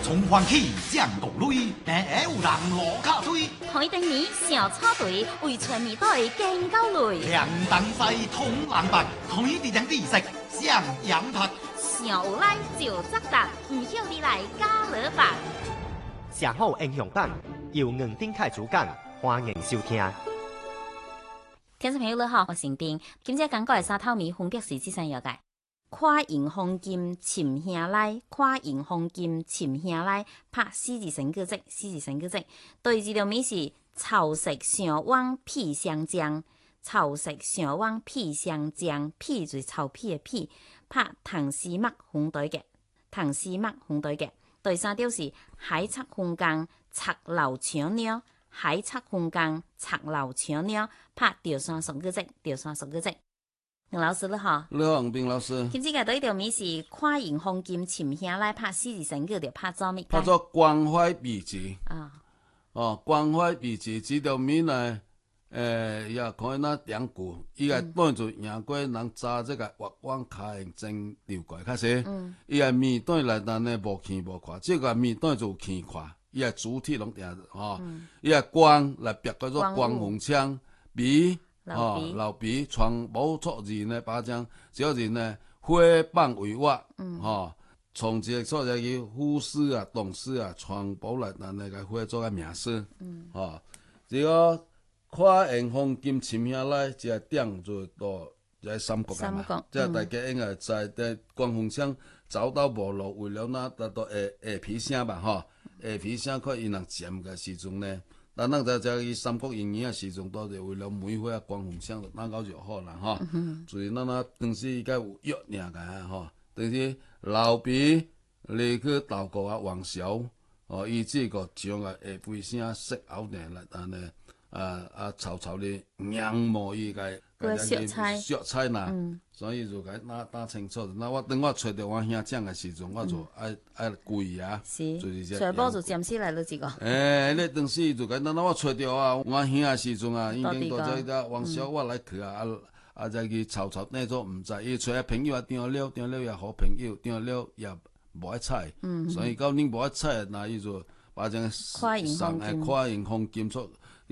從環起將道淚，但有人落卡推。 海丁米小草隊為全面隊勁交淚。 兩等西通藍白，推地將地食上羊拍。 小烏拉就責答，唔曉你來加勒白。 寫好英雄版，由吳丁凱主講，歡迎收聽。 聽眾朋友你好，我是丁，今朝講過係沙頭米風格是之上有嘅。跨營紅劍潛兄來，跨營紅劍潛兄來，拍獅子神歌跡，獅子神歌跡。對住條米是潮食上汪屁香醬，潮食上汪屁香醬，屁就是臭屁嘅屁，拍唐詩墨紅隊嘅，唐詩墨紅隊嘅。第三條是海賊紅鋼賊流搶鳥，海賊紅鋼賊流搶鳥，拍條山神歌跡，條山神歌跡。吳老師你好， 你好，吳斌老師。 今次嘅對條米是跨營紅劍潛兄來拍獅子神歌，就拍咗咩？ 拍咗關懷秘籍啊， 關懷秘籍這條米呢，也可以那兩句，伊個當作贏過人揸這個越灣開正流過開始，伊個面對來但呢無見無看，這個面對就見看，伊個主體攏定伊個光來別叫做光紅槍鼻。老鼻傳播出人呢把將，只要人呢誹謗為惡，從這個所在嘅副師啊、董事啊傳播來，但那個會做個名聲，這個跨營紅劍潛下來，這個點就到在三國啊嘛，即係大家應該在光紅槍走到無路，為了那達到下皮聲吧，下皮聲可以人佔嘅時陣呢。但咱在這三國演義嘅時陣，都係為了每回啊光紅槍，咱搞就好啦，所以咱當時伊個有約爾個但是老畢嚟去投稿啊王小，伊這個將啊下背聲識後年來，但呢曹操咧仰慕伊個色彩啦，所以就個打清楚。那我等我找到我兄長嘅時陣，我就愛跪啊，就是這。 全部就佔起來了這個。 你當時就個，那我找到啊，我兄嘅時陣啊，已經到這個王小我來去啊，再去曹操那種唔知，伊找下朋友啊，訂了也好朋友，訂了也無愛睬，所以到恁無愛睬，那伊就把這個上海跨營紅劍出。